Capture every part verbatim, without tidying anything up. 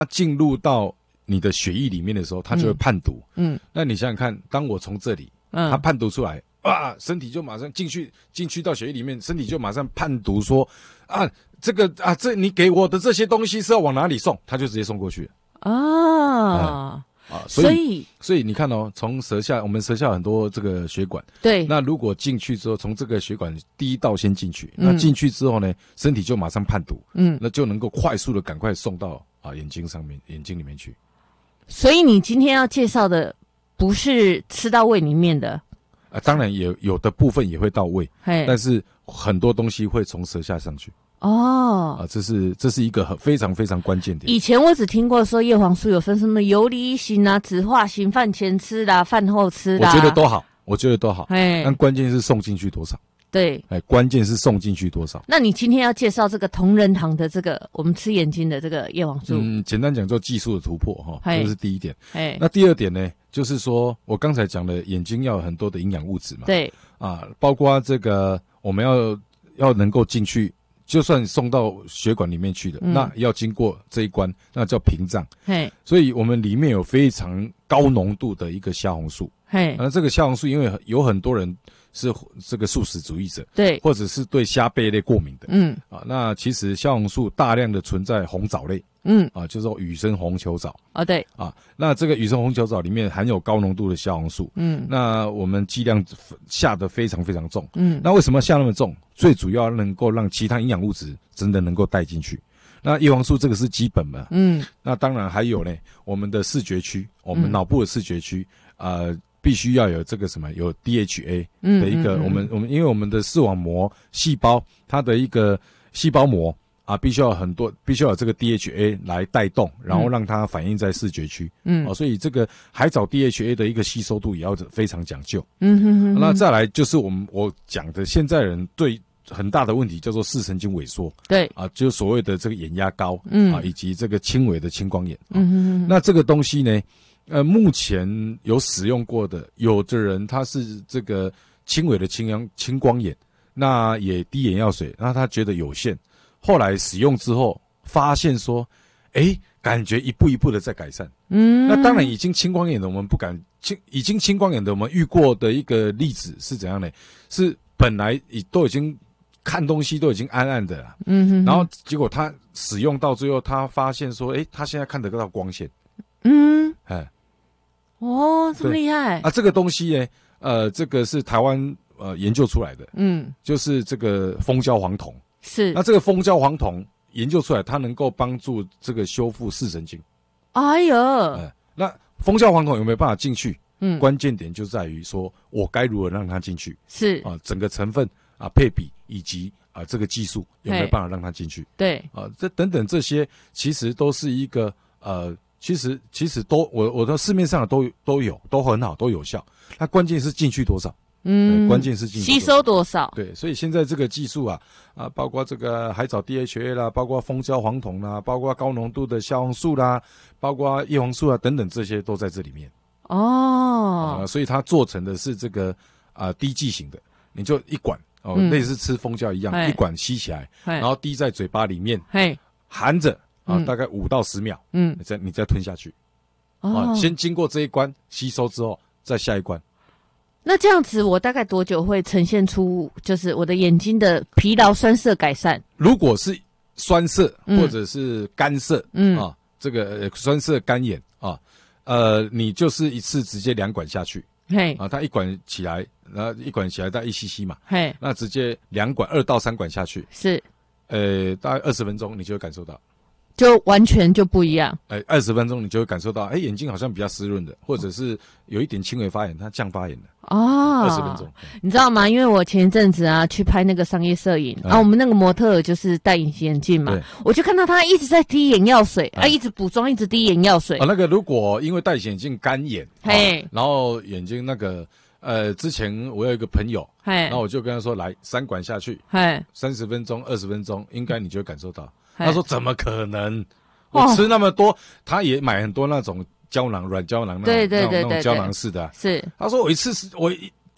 它进入到你的血液里面的时候，它就会判毒。 嗯， 那你想想看，当我从这里，嗯，它判毒出来，啊，身体就马上进去，进去到血液里面，身体就马上判读说，啊，这个啊，这你给我的这些东西是要往哪里送，他就直接送过去了。啊、嗯、啊，所以所以, 所以你看哦，从舌下，我们舌下很多这个血管， 对， 那如果进去之后，从这个血管第一道先进去，嗯、那进去之后呢，身体就马上判读，嗯，那就能够快速的赶快送到啊眼睛上面，眼睛里面去。 所以你今天要介绍的不是吃到胃里面的。 啊，当然也有的部分也会到胃，但是很多东西会从舌下上去。哦，啊，这是这是一个很非常非常关键点。 以前我只听过说叶黄素有分什么游离型啊、酯化型，饭前吃啦、饭后吃啦。 我觉得都好，我觉得都好。哎，但关键是送进去多少。 对， 哎，关键是送进去多少。 那你今天要介绍这个同仁堂的这个我们吃眼睛的这个叶黄素， 嗯，简单讲做技术的突破哈，这是第一点。哎，那第二点呢，就是说我刚才讲的眼睛要有很多的营养物质嘛， 对， 啊，包括这个我们要要能够进去，就算送到血管里面去的，嗯、那要经过这一关，那叫屏障。嘿，所以我们里面有非常高浓度的一个虾红素。嘿，那这个虾红素，因为有很多人是这个素食主义者， 对， 或者是对虾贝类过敏的，嗯，啊，那其实虾红素大量的存在红藻类，嗯，啊，就是说羽生红球藻， 啊，对， 啊，那这个羽生红球藻里面含有高浓度的虾红素，嗯，那我们剂量下得非常非常重，嗯，那为什么下那么重？最主要能够让其他营养物质真的能够带进去。那叶黄素这个是基本嘛，嗯，那当然还有呢，我们的视觉区，我们脑部的视觉区，呃。必须要有这个什么，有 D H A 的一个，嗯嗯嗯、我们我们因为我们的视网膜细胞它的一个细胞膜啊，必须要有很多，必须要有这个 D H A 来带动，然后让它反映在视觉区。嗯，哦，所以这个海藻 D H A 的一个吸收度也要非常讲究。嗯哼哼。那再来就是我们我讲的现在人对很大的问题叫做视神经萎缩。 对。 啊，就是所谓的这个眼压高，嗯，啊，以及这个轻微的青光眼。嗯哼哼。那这个东西呢？呃，目前有使用过的，有的人他是这个轻微的青光青光眼，那也滴眼药水，那他觉得有限，后来使用之后发现说，哎，感觉一步一步的在改善。嗯，那当然已经青光眼的我们不敢青，已经青光眼的我们遇过的一个例子是怎样呢？是本来都已经看东西都已经暗暗的了，嗯哼哼，然后结果他使用到最后，他发现说，哎，他现在看得到光线。嗯，哎。 哦，这么厉害啊！这个东西呢，呃，这个是台湾呃研究出来的，嗯，就是这个蜂胶黄酮。 是， 那这个蜂胶黄酮研究出来，它能够帮助这个修复视神经。 哎呦，呃、 那蜂胶黄酮有没有办法进去？嗯，关键点就在于说我该如何让它进去。 是啊，整个成分啊、配比以及啊这个技术有没有办法让它进去？ 对啊，这等等这些其实都是一个呃。其实其实都我我的市面上的都都有都很好都有效，那关键是进去多少，嗯，关键是进去吸收多少， 对，所以现在这个技术啊啊，包括这个海藻 D H A 啦，包括蜂胶黄酮啦，包括高浓度的虾红素啦，包括叶黄素啊等等这些都在这里面哦、啊，所以它做成的是这个啊滴剂型的，你就一管哦，嗯、类似吃蜂胶一样，一管吸起来，然后滴在嘴巴里面，含着。啊，大概五到十秒，嗯，你再你再吞下去，哦、啊，先经过这一关吸收之后，再下一关。 那这样子，我大概多久会呈现出就是我的眼睛的疲劳酸涩改善？ 如果是酸涩或者是干涩，嗯啊，这个酸涩干眼啊，呃，你就是一次直接两管下去，嘿，啊，它一管起来，然后一管起来大概一 cc 嘛，嘿，那直接两管二到三管下去， 是， 呃，大概二十分钟你就会感受到。 就完全就不一样。 哎，二十分钟你就会感受到，哎，眼睛好像比较湿润的，或者是有一点轻微发炎，它降发炎的。哦，二十分钟， 你知道吗？因为我前一阵子啊去拍那个商业摄影，然、哎、后、啊、我们那个模特就是戴隐形眼镜嘛，我就看到他一直在滴眼药水，哎、啊，一直补妆，一直滴眼药水。 啊，那个如果因为戴隐形眼镜干眼，嘿、啊，然后眼睛那个。呃，之前我有一个朋友，然后我就跟他说，来三管下去，三十分钟、二十分钟，应该你就会感受到。他说怎么可能？我吃那么多，他也买很多那种胶囊、软胶囊那种， 对对对对， 那种胶囊式的、啊。 是， 他说我一次是，我就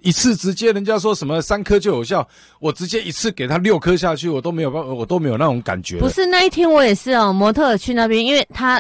一次直接人家说什么三颗就有效，我直接一次给他六颗下去，我都没有办法，我都没有那种感觉。 不是那一天我也是哦，模特儿去那边，因为他